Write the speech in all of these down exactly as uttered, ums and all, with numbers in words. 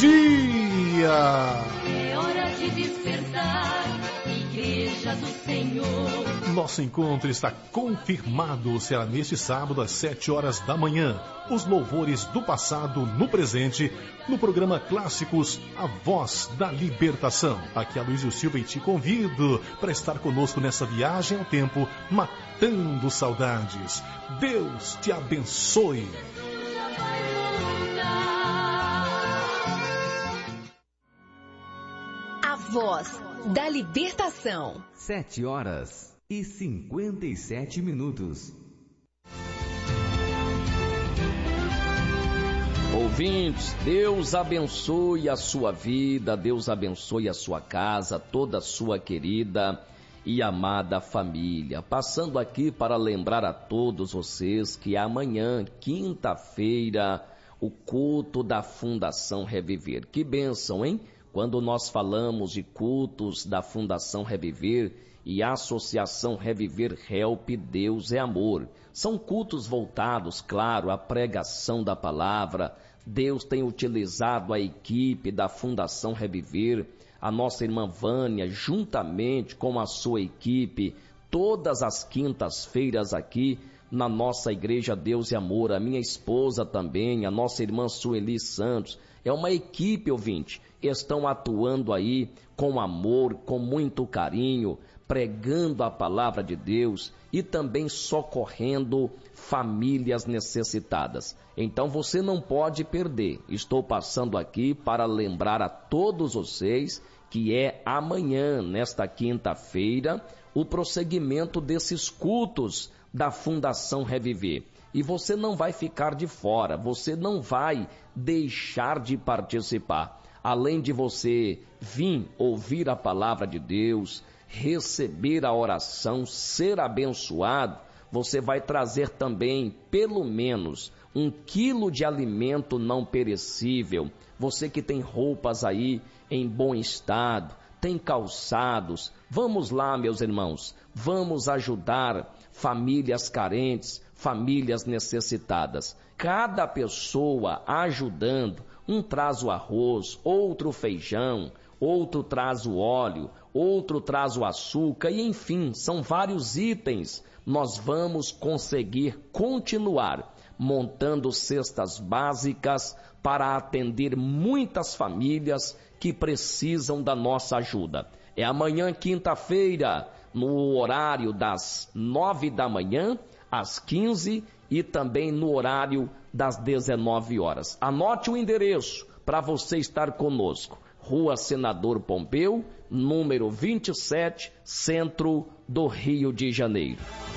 dia! É hora de despertar, Igreja do Senhor. Nosso encontro está confirmado, será neste sábado às sete horas da manhã. Os louvores do passado no presente, no programa Clássicos, a Voz da Libertação. Aqui é Luísio Silva e te convido para estar conosco nessa viagem ao tempo, matando saudades. Deus te abençoe. A Voz da Libertação. Sete horas e cinquenta e sete minutos. Ouvintes, Deus abençoe a sua vida, Deus abençoe a sua casa, toda a sua querida e amada família. Passando aqui para lembrar a todos vocês que amanhã, quinta-feira, o culto da Fundação Reviver. Que bênção, hein? Quando nós falamos de cultos da Fundação Reviver e Associação Reviver Help, Deus é Amor. São cultos voltados, claro, à pregação da palavra. Deus tem utilizado a equipe da Fundação Reviver, a nossa irmã Vânia, juntamente com a sua equipe, todas as quintas-feiras aqui na nossa Igreja Deus e Amor. A minha esposa também, a nossa irmã Sueli Santos. É uma equipe, ouvinte, estão atuando aí com amor, com muito carinho, pregando a palavra de Deus e também socorrendo famílias necessitadas. Então você não pode perder. Estou passando aqui para lembrar a todos vocês que é amanhã, nesta quinta-feira, o prosseguimento desses cultos da Fundação Reviver. E você não vai ficar de fora, você não vai deixar de participar. Além de você vir ouvir a palavra de Deus, receber a oração, ser abençoado, você vai trazer também, pelo menos, um quilo de alimento não perecível. Você que tem roupas aí em bom estado, tem calçados. Vamos lá, meus irmãos, vamos ajudar famílias carentes, famílias necessitadas. Cada pessoa ajudando, um traz o arroz, outro o feijão, outro traz o óleo, outro traz o açúcar e enfim, são vários itens. Nós vamos conseguir continuar montando cestas básicas para atender muitas famílias que precisam da nossa ajuda. É amanhã, quinta-feira, no horário das nove da manhã, às quinze e também no horário das dezenove horas. Anote o endereço para você estar conosco. Rua Senador Pompeu, número vinte e sete, centro do Rio de Janeiro.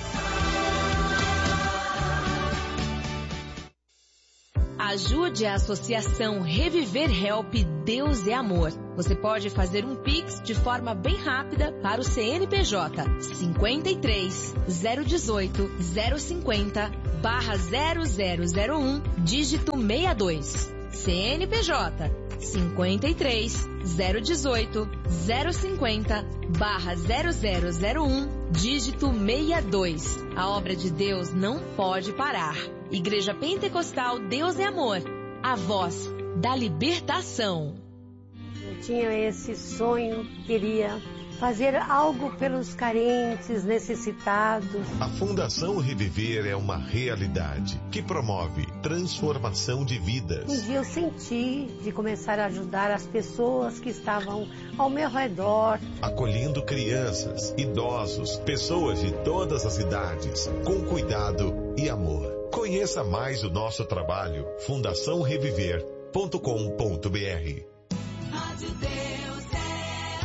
Ajude a Associação Reviver Help, Deus é Amor. Você pode fazer um Pix de forma bem rápida para o C N P J cinquenta e três, zero dezoito, zero cinquenta, barra zero zero zero um, dígito sessenta e dois. C N P J cinquenta e três, zero dezoito, zero cinquenta, barra zero zero zero um, dígito sessenta e dois. A obra de Deus não pode parar. Igreja Pentecostal Deus é Amor, a voz da libertação. Eu tinha esse sonho, queria fazer algo pelos carentes, necessitados. A Fundação Reviver é uma realidade que promove transformação de vidas. Um dia eu senti de começar a ajudar as pessoas que estavam ao meu redor. Acolhendo crianças, idosos, pessoas de todas as idades, com cuidado e amor. Conheça mais o nosso trabalho, fundação reviver ponto com ponto br. Rádio Deus é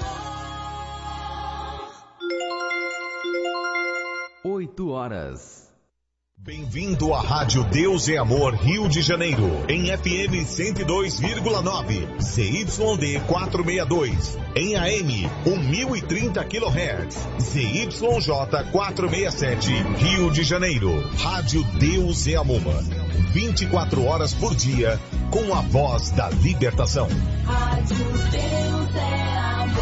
amor. Oito horas. Bem-vindo à Rádio Deus é Amor Rio de Janeiro, em F M cento e dois vírgula nove, Z Y D quatrocentos e sessenta e dois, em A M mil e trinta quilohertz, Z Y J quatrocentos e sessenta e sete, Rio de Janeiro. Rádio Deus é Amor, vinte e quatro horas por dia, com a voz da libertação. Rádio Deus é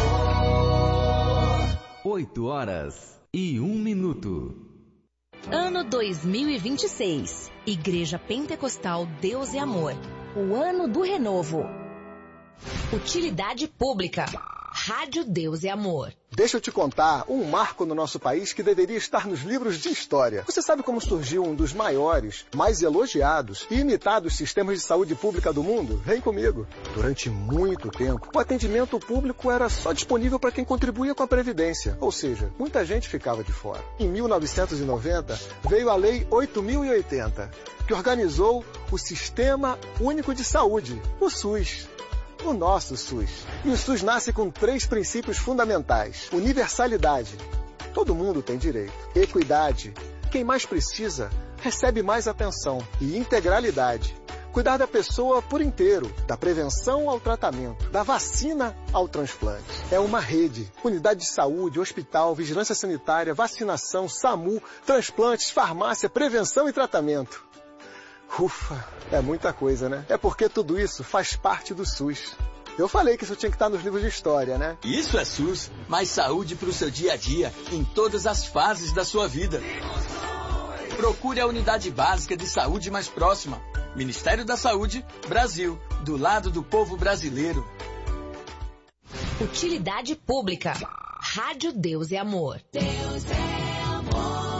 amor. Oito horas e um minuto. Ano dois mil e vinte e seis. Igreja Pentecostal Deus é Amor. O ano do renovo. Utilidade pública. Rádio Deus e Amor. Deixa eu te contar um marco no nosso país que deveria estar nos livros de história. Você sabe como surgiu um dos maiores, mais elogiados e imitados sistemas de saúde pública do mundo? Vem comigo. Durante muito tempo, o atendimento público era só disponível para quem contribuía com a Previdência. Ou seja, muita gente ficava de fora. Em mil novecentos e noventa, veio a Lei oito mil e oitenta, que organizou o Sistema Único de Saúde, o SUS. O nosso SUS. E o SUS nasce com três princípios fundamentais. Universalidade. Todo mundo tem direito. Equidade. Quem mais precisa, recebe mais atenção. E integralidade. Cuidar da pessoa por inteiro. Da prevenção ao tratamento. Da vacina ao transplante. É uma rede. Unidade de saúde, hospital, vigilância sanitária, vacinação, SAMU, transplantes, farmácia, prevenção e tratamento. Ufa, é muita coisa, né? É porque tudo isso faz parte do SUS. Eu falei que isso tinha que estar nos livros de história, né? Isso é SUS, mais saúde para o seu dia a dia, em todas as fases da sua vida. Procure a unidade básica de saúde mais próxima. Ministério da Saúde, Brasil, do lado do povo brasileiro. Utilidade pública. Rádio Deus e Amor. Deus é amor.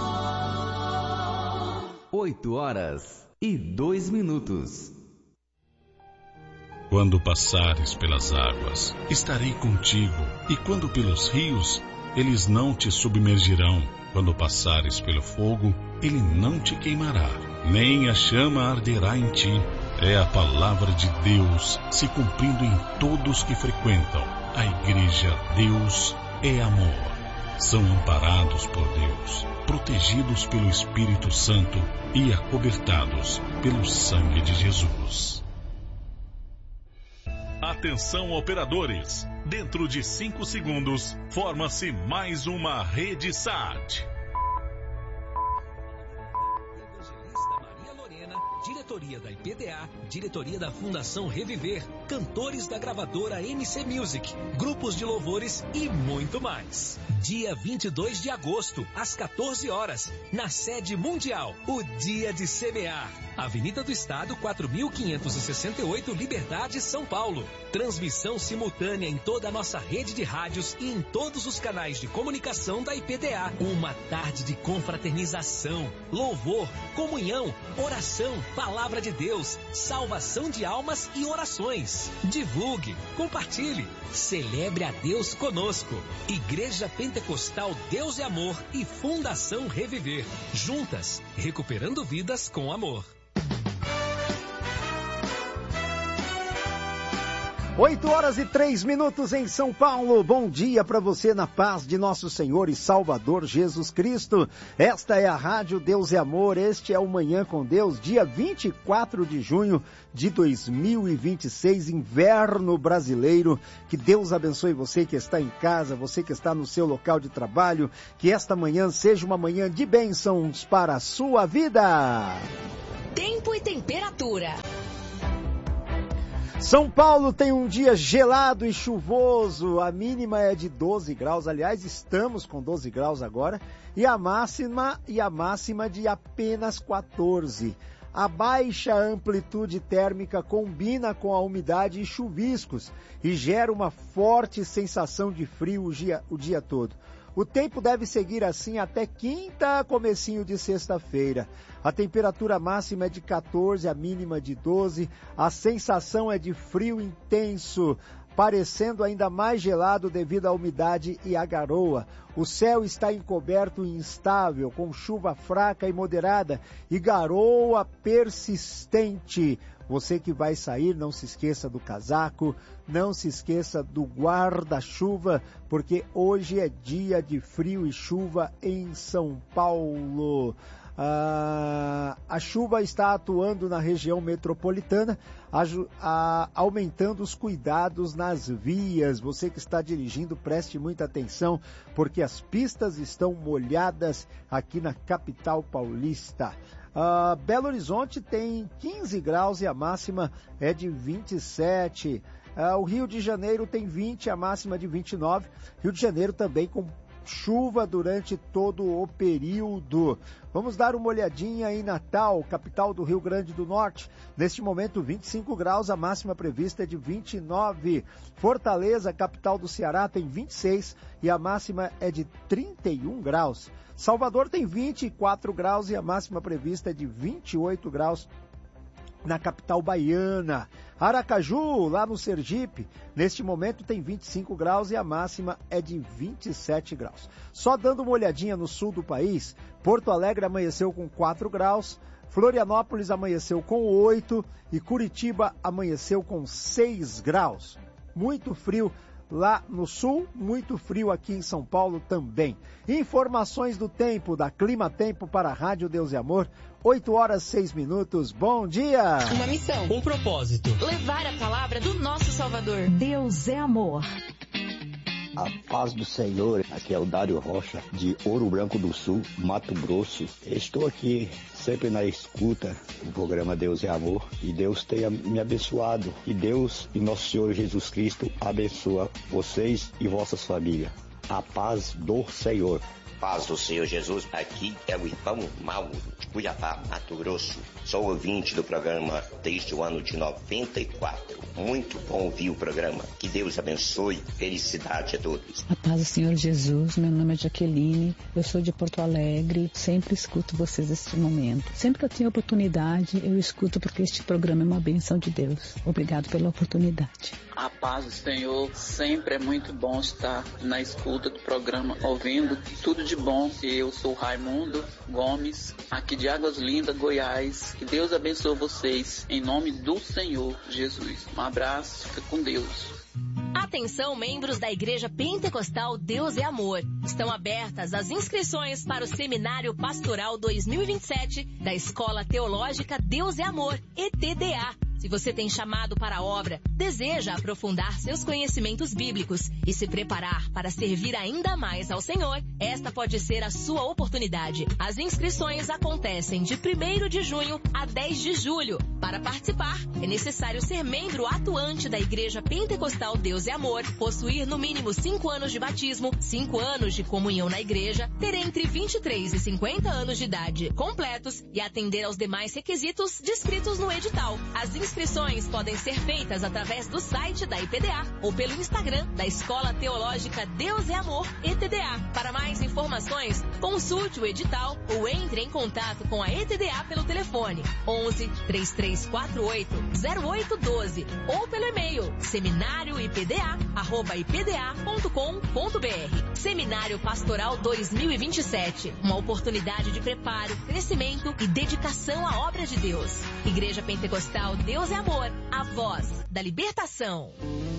Oito horas e dois minutos. Quando passares pelas águas, estarei contigo, e quando pelos rios, eles não te submergirão. Quando passares pelo fogo, ele não te queimará, nem a chama arderá em ti. É a palavra de Deus se cumprindo em todos que frequentam a igreja. Deus é amor. São amparados por Deus, protegidos pelo Espírito Santo e acobertados pelo sangue de Jesus. Atenção, operadores! Dentro de cinco segundos, forma-se mais uma rede S A T. Diretoria da I P D A, diretoria da Fundação Reviver, cantores da gravadora M C Music, grupos de louvores e muito mais. Dia vinte e dois de agosto, às quatorze horas, na sede mundial, o Dia de Semear. Avenida do Estado, quatro mil quinhentos e sessenta e oito, Liberdade, São Paulo. Transmissão simultânea em toda a nossa rede de rádios e em todos os canais de comunicação da I P D A. Uma tarde de confraternização, louvor, comunhão, oração, palavra de Deus, salvação de almas e orações. Divulgue, compartilhe, celebre a Deus conosco. Igreja Pentecostal Deus é Amor e Fundação Reviver. Juntas, recuperando vidas com amor. Oito horas e três minutos em São Paulo. Bom dia para você na paz de nosso Senhor e Salvador Jesus Cristo. Esta é a Rádio Deus é Amor. Este é o Manhã com Deus, dia vinte e quatro de junho de dois mil e vinte e seis, inverno brasileiro. Que Deus abençoe você que está em casa, você que está no seu local de trabalho. Que esta manhã seja uma manhã de bênçãos para a sua vida. Tempo e temperatura. São Paulo tem um dia gelado e chuvoso, a mínima é de doze graus, aliás, estamos com doze graus agora, e a máxima, e a máxima de apenas quatorze. A baixa amplitude térmica combina com a umidade e chuviscos e gera uma forte sensação de frio o dia, o dia todo. O tempo deve seguir assim até quinta, comecinho de sexta-feira. A temperatura máxima é de quatorze, a mínima de doze. A sensação é de frio intenso, parecendo ainda mais gelado devido à umidade e à garoa. O céu está encoberto e instável, com chuva fraca e moderada e garoa persistente. Você que vai sair, não se esqueça do casaco, não se esqueça do guarda-chuva, porque hoje é dia de frio e chuva em São Paulo. Ah, a chuva está atuando na região metropolitana, a, a, aumentando os cuidados nas vias. Você que está dirigindo, preste muita atenção, porque as pistas estão molhadas aqui na capital paulista. Uh, Belo Horizonte tem quinze graus e a máxima é de vinte e sete. Uh, o Rio de Janeiro tem vinte, a máxima de vinte e nove. Rio de Janeiro também com chuva durante todo o período. Vamos dar uma olhadinha em Natal, capital do Rio Grande do Norte. Neste momento, vinte e cinco graus, a máxima prevista é de vinte e nove. Fortaleza, capital do Ceará, tem vinte e seis e a máxima é de trinta e um graus. Salvador tem vinte e quatro graus e a máxima prevista é de vinte e oito graus. Na capital baiana. Aracaju, lá no Sergipe, neste momento tem vinte e cinco graus e a máxima é de vinte e sete graus. Só dando uma olhadinha no sul do país, Porto Alegre amanheceu com quatro graus, Florianópolis amanheceu com oito e Curitiba amanheceu com seis graus. Muito frio lá no sul, muito frio aqui em São Paulo também. Informações do tempo, da Clima Tempo para a Rádio Deus e Amor, oito horas, seis minutos. Bom dia! Uma missão, um propósito. Levar a palavra do nosso Salvador. Deus é amor. A paz do Senhor, aqui é o Dário Rocha, de Ouro Branco do Sul, Mato Grosso. Estou aqui sempre na escuta do programa Deus é Amor e Deus tenha me abençoado. E Deus e Nosso Senhor Jesus Cristo abençoa vocês e vossas famílias. A paz do Senhor. Paz do Senhor Jesus, aqui é o irmão Mauro, de Cuiabá, Mato Grosso. Sou ouvinte do programa desde o ano de noventa e quatro. Muito bom ouvir o programa. Que Deus abençoe. Felicidade a todos. A paz do Senhor Jesus, meu nome é Jaqueline, eu sou de Porto Alegre, sempre escuto vocês neste momento. Sempre que eu tenho oportunidade, eu escuto porque este programa é uma bênção de Deus. Obrigado pela oportunidade. A paz do Senhor, sempre é muito bom estar na escuta do programa, ouvindo tudo de bom. Eu sou Raimundo Gomes, aqui de Águas Lindas, Goiás. Que Deus abençoe vocês, em nome do Senhor Jesus. Um abraço, fica com Deus. Atenção, membros da Igreja Pentecostal Deus é Amor. Estão abertas as inscrições para o Seminário Pastoral dois mil e vinte e sete da Escola Teológica Deus é Amor, E T D A. Se você tem chamado para a obra, deseja aprofundar seus conhecimentos bíblicos e se preparar para servir ainda mais ao Senhor, esta pode ser a sua oportunidade. As inscrições acontecem de primeiro de junho a dez de julho. Para participar, é necessário ser membro atuante da Igreja Pentecostal Deus é Amor, possuir no mínimo cinco anos de batismo, cinco anos de comunhão na igreja, ter entre vinte e três e cinquenta anos de idade completos e atender aos demais requisitos descritos no edital. As inscrições podem ser feitas através do site da I P D A ou pelo Instagram da Escola Teológica Deus é Amor, E T D A. Para mais informações, consulte o edital ou entre em contato com a E T D A pelo telefone onze, três três quatro oito, zero oito um dois ou pelo e-mail seminário I P D A arroba I P D A ponto com ponto B R. Seminário Pastoral dois mil e vinte e sete, uma oportunidade de preparo, crescimento e dedicação à obra de Deus. Igreja Pentecostal Deus é Amor, a voz da libertação.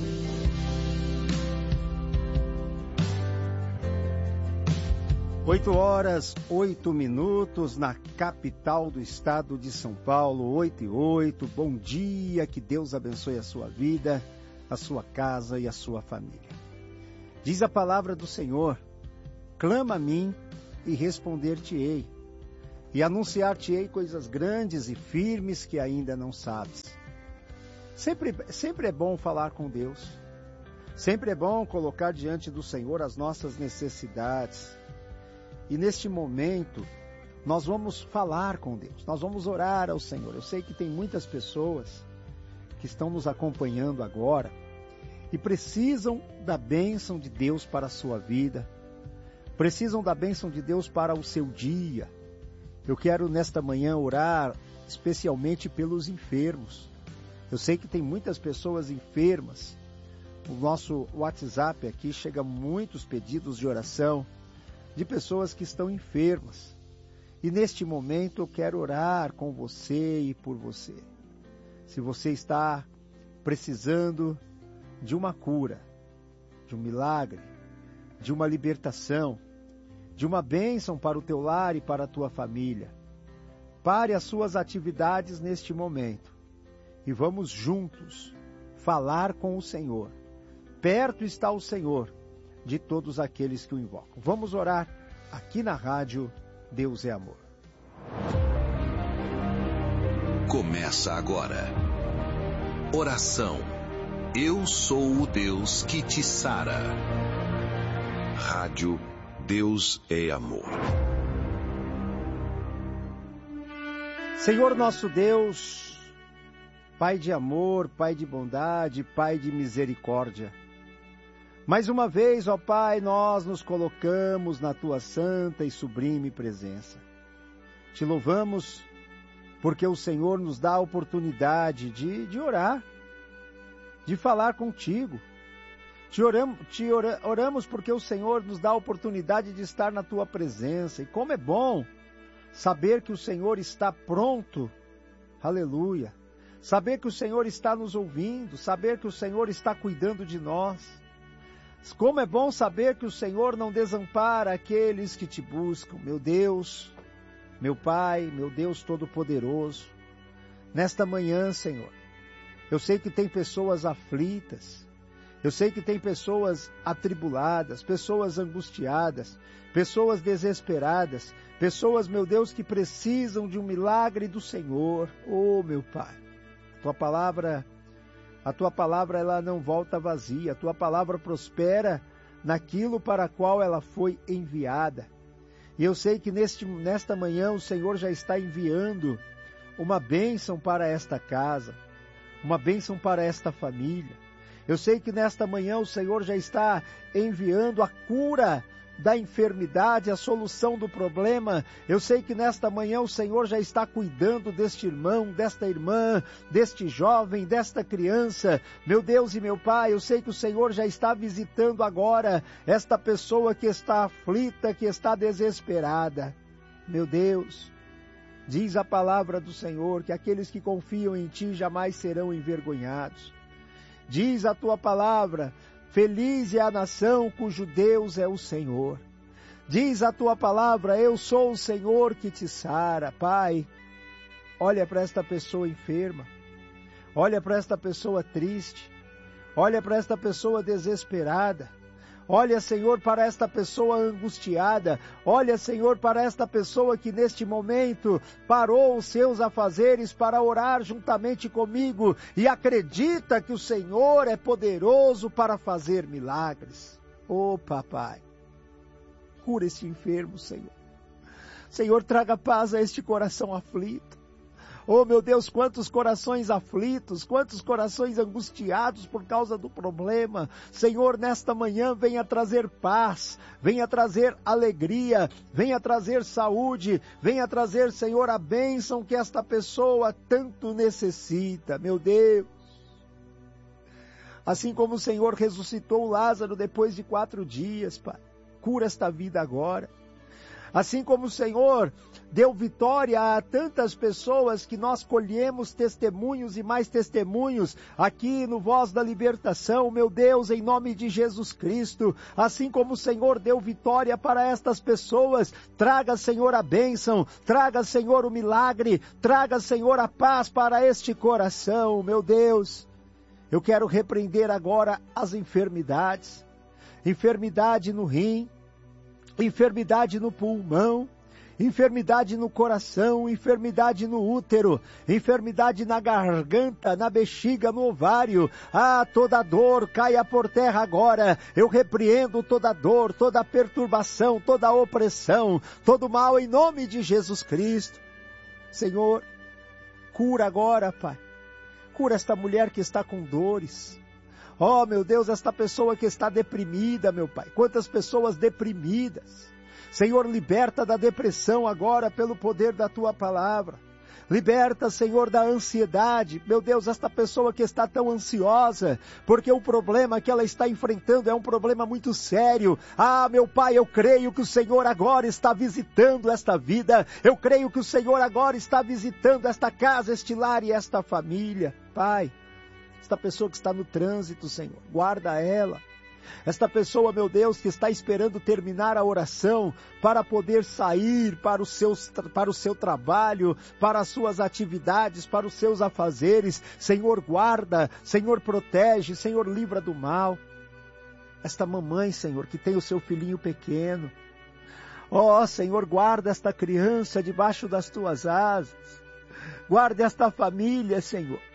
Oito horas, oito minutos na capital do estado de São Paulo, oito e oito. Bom dia, que Deus abençoe a sua vida, a sua casa e a sua família. Diz a palavra do Senhor: clama a mim e responder-te-ei, e anunciar-te-ei coisas grandes e firmes que ainda não sabes. Sempre, sempre é bom falar com Deus, sempre é bom colocar diante do Senhor as nossas necessidades. E neste momento, nós vamos falar com Deus, nós vamos orar ao Senhor. Eu sei que tem muitas pessoas que estão nos acompanhando agora e precisam da bênção de Deus para a sua vida, precisam da bênção de Deus para o seu dia. Eu quero nesta manhã orar especialmente pelos enfermos. Eu sei que tem muitas pessoas enfermas. O nosso WhatsApp aqui chega muitos pedidos de oração de pessoas que estão enfermas. E neste momento eu quero orar com você e por você. Se você está precisando de uma cura, de um milagre, de uma libertação, de uma bênção para o teu lar e para a tua família, pare as suas atividades neste momento e vamos juntos falar com o Senhor. Perto está o Senhor de todos aqueles que o invocam. Vamos orar aqui na rádio Deus é Amor. Começa agora. Oração. Eu sou o Deus que te sara. Rádio Deus é amor. Senhor nosso Deus, Pai de amor, Pai de bondade, Pai de misericórdia, mais uma vez, ó Pai, nós nos colocamos na Tua santa e sublime presença. Te louvamos porque o Senhor nos dá a oportunidade de, de orar, de falar contigo. Te, oramos, te ora, oramos porque o Senhor nos dá a oportunidade de estar na Tua presença. E como é bom saber que o Senhor está pronto, aleluia. Saber que o Senhor está nos ouvindo, saber que o Senhor está cuidando de nós. Como é bom saber que o Senhor não desampara aqueles que te buscam. Meu Deus, meu Pai, meu Deus Todo-Poderoso, nesta manhã, Senhor, eu sei que tem pessoas aflitas, eu sei que tem pessoas atribuladas, pessoas angustiadas, pessoas desesperadas, pessoas, meu Deus, que precisam de um milagre do Senhor. Oh, meu Pai, Tua palavra, a Tua palavra, ela não volta vazia, a Tua palavra prospera naquilo para a qual ela foi enviada. E eu sei que neste, nesta manhã o Senhor já está enviando uma bênção para esta casa, uma bênção para esta família. Eu sei que nesta manhã o Senhor já está enviando a cura da enfermidade, a solução do problema. Eu sei que nesta manhã o Senhor já está cuidando deste irmão, desta irmã, deste jovem, desta criança. Meu Deus e meu Pai, eu sei que o Senhor já está visitando agora esta pessoa que está aflita, que está desesperada. Meu Deus, diz a palavra do Senhor que aqueles que confiam em Ti jamais serão envergonhados. Diz a Tua palavra: feliz é a nação cujo Deus é o Senhor. Diz a Tua palavra: eu sou o Senhor que te sara. Pai, olha para esta pessoa enferma, olha para esta pessoa triste, olha para esta pessoa desesperada, olha, Senhor, para esta pessoa angustiada, olha, Senhor, para esta pessoa que neste momento parou os seus afazeres para orar juntamente comigo e acredita que o Senhor é poderoso para fazer milagres. Oh, Papai, cura este enfermo, Senhor. Senhor, traga paz a este coração aflito. Oh, meu Deus, quantos corações aflitos, quantos corações angustiados por causa do problema. Senhor, nesta manhã venha trazer paz, venha trazer alegria, venha trazer saúde, venha trazer, Senhor, a bênção que esta pessoa tanto necessita. Meu Deus, assim como o Senhor ressuscitou Lázaro depois de quatro dias, Pai, cura esta vida agora. Assim como o Senhor deu vitória a tantas pessoas que nós colhemos testemunhos e mais testemunhos aqui no Voz da Libertação, meu Deus, em nome de Jesus Cristo, assim como o Senhor deu vitória para estas pessoas, traga, Senhor, a bênção, traga, Senhor, o milagre, traga, Senhor, a paz para este coração, meu Deus. Eu quero repreender agora as enfermidades, enfermidade no rim, enfermidade no pulmão, enfermidade no coração, enfermidade no útero, enfermidade na garganta, na bexiga, no ovário. Ah, toda dor caia por terra agora. Eu repreendo toda dor, toda perturbação, toda opressão, todo mal em nome de Jesus Cristo. Senhor, cura agora, Pai. Cura esta mulher que está com dores. Oh, meu Deus, esta pessoa que está deprimida, meu Pai. Quantas pessoas deprimidas. Senhor, liberta da depressão agora pelo poder da Tua palavra. Liberta, Senhor, da ansiedade. Meu Deus, esta pessoa que está tão ansiosa, porque o problema que ela está enfrentando é um problema muito sério. Ah, meu Pai, eu creio que o Senhor agora está visitando esta vida. Eu creio que o Senhor agora está visitando esta casa, este lar e esta família. Pai, esta pessoa que está no trânsito, Senhor, guarda ela. Esta pessoa, meu Deus, que está esperando terminar a oração para poder sair para, os seus, para o seu trabalho, para as suas atividades, para os seus afazeres. Senhor, guarda, Senhor, protege, Senhor, livra do mal. Esta mamãe, Senhor, que tem o seu filhinho pequeno. Ó, Senhor, guarda esta criança debaixo das Tuas asas. Guarda esta família, Senhor.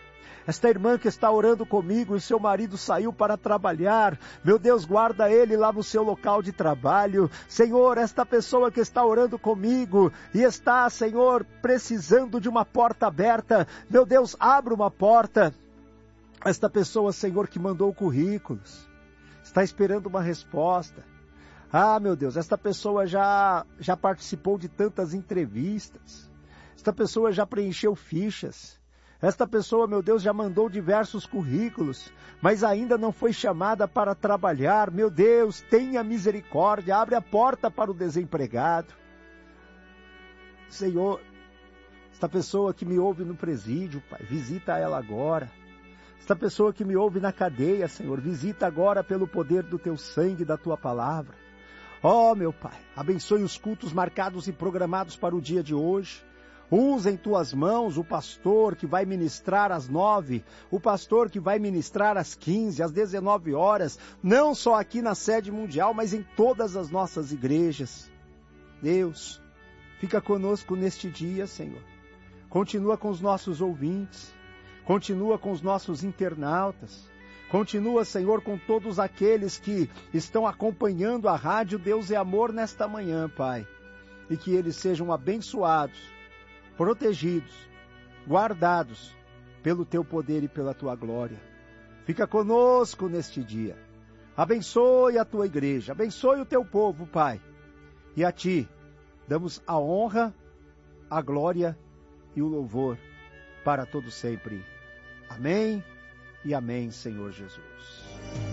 Esta irmã que está orando comigo e seu marido saiu para trabalhar. Meu Deus, guarda ele lá no seu local de trabalho. Senhor, esta pessoa que está orando comigo e está, Senhor, precisando de uma porta aberta. Meu Deus, abre uma porta. Esta pessoa, Senhor, que mandou currículos, está esperando uma resposta. Ah, meu Deus, esta pessoa já, já participou de tantas entrevistas. Esta pessoa já preencheu fichas. Esta pessoa, meu Deus, já mandou diversos currículos, mas ainda não foi chamada para trabalhar. Meu Deus, tenha misericórdia, abre a porta para o desempregado. Senhor, esta pessoa que me ouve no presídio, Pai, visita ela agora. Esta pessoa que me ouve na cadeia, Senhor, visita agora pelo poder do Teu sangue e da Tua palavra. Ó, oh, meu Pai, abençoe os cultos marcados e programados para o dia de hoje. Usa em tuas mãos o pastor que vai ministrar às nove, o pastor que vai ministrar às quinze, às dezenove horas, não só aqui na sede mundial, mas em todas as nossas igrejas. Deus, fica conosco neste dia, Senhor. Continua com os nossos ouvintes, continua com os nossos internautas, continua, Senhor, com todos aqueles que estão acompanhando a rádio Deus é Amor nesta manhã, Pai, e que eles sejam abençoados, protegidos, guardados pelo Teu poder e pela Tua glória. Fica conosco neste dia. Abençoe a Tua igreja, abençoe o Teu povo, Pai. E a Ti damos a honra, a glória e o louvor para todo sempre. Amém e amém, Senhor Jesus.